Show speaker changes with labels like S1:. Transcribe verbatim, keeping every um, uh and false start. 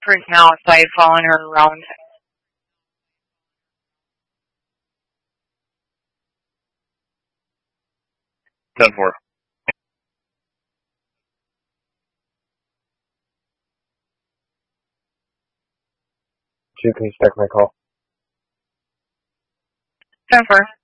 S1: person outside following her around.
S2: ten four.
S3: Two, can you stack my call?
S1: ten four.